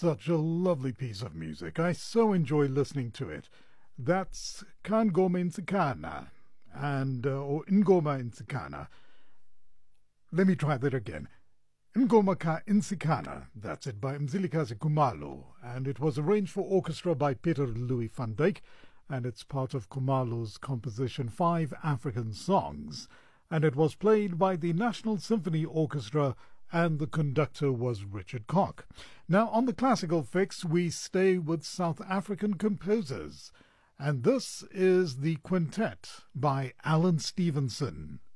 such a lovely piece of music. I so enjoy listening to it. That's Kangoma Insikana, or Ngoma Insikana. Let me try that again. Ngoma Ka Insikana, that's it, by Mzilikazi Kumalo, and it was arranged for orchestra by Peter Louis van Dijk, and it's part of Kumalo's composition Five African Songs, and it was played by the National Symphony Orchestra, and the conductor was Richard Koch. Now, on the classical fix, we stay with South African composers, and this is the Quintet by Alan Stevenson.